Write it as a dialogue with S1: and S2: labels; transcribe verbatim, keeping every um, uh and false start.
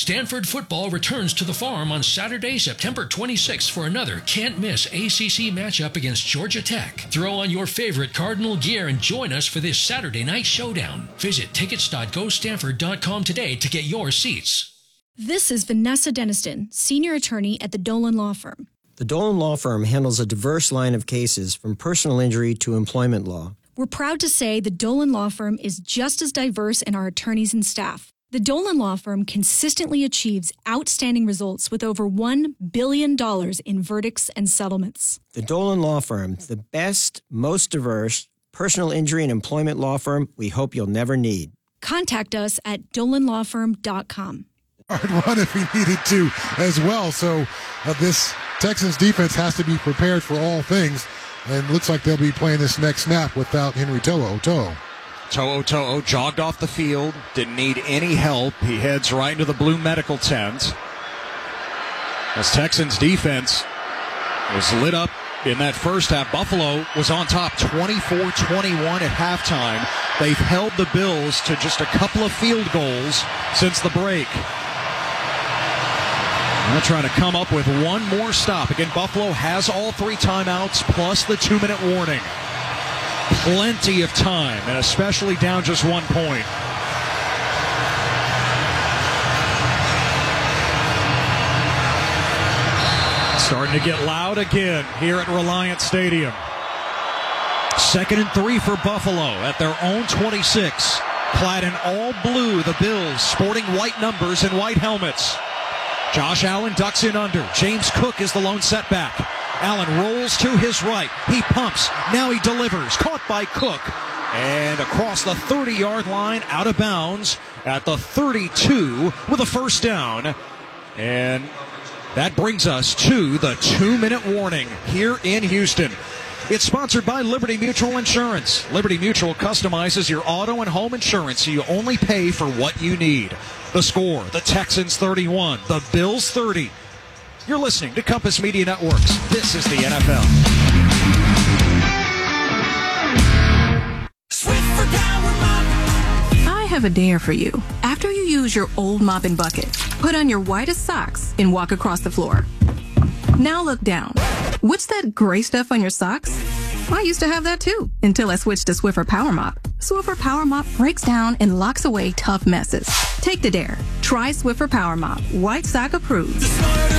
S1: Stanford football returns to the Farm on Saturday, September twenty-sixth for another can't-miss A C C matchup against Georgia Tech. Throw on your favorite Cardinal gear and join us for this Saturday night showdown. Visit tickets dot go stanford dot com today to get your seats.
S2: This is Vanessa Deniston, senior attorney at the Dolan Law Firm.
S3: The Dolan Law Firm handles a diverse line of cases from personal injury to employment law.
S2: We're proud to say the Dolan Law Firm is just as diverse in our attorneys and staff. The Dolan Law Firm consistently achieves outstanding results with over one billion dollars in verdicts and settlements.
S3: The Dolan Law Firm, the best, most diverse personal injury and employment law firm we hope you'll never need.
S2: Contact us at dolan law firm dot com.
S4: Hard run if he needed to as well. So uh, this Texans defense has to be prepared for all things, and looks like they'll be playing this next snap without Henry To'o To'o.
S5: To'o To'o jogged off the field, didn't need any help. He heads right into the blue medical tent. As Texans defense was lit up in that first half, Buffalo was on top twenty-four twenty-one at halftime. They've held the Bills to just a couple of field goals since the break. They're trying to come up with one more stop. Again, Buffalo has all three timeouts plus the two-minute warning. Plenty of time, and especially down just one point. Starting to get loud again here at Reliant Stadium. Second and three for Buffalo at their own twenty-six. Clad in all blue, the Bills sporting white numbers and white helmets. Josh Allen ducks in under. James Cook is the lone setback. Allen rolls to his right. He pumps. Now he delivers. Caught by Cook. And across the thirty-yard line, out of bounds at the thirty-two with a first down. And that brings us to the two-minute warning here in Houston. It's sponsored by Liberty Mutual Insurance. Liberty Mutual customizes your auto and home insurance so you only pay for what you need. The score, the Texans thirty-one, the Bills thirty. You're listening to Compass Media Networks. This is the N F L.
S6: Swiffer Power Mop. I have a dare for you. After you use your old mop and bucket, put on your whitest socks and walk across the floor. Now look down. What's that gray stuff on your socks? I used to have that too, until I switched to Swiffer Power Mop. Swiffer Power Mop breaks down and locks away tough messes. Take the dare. Try Swiffer Power Mop. White sock approved.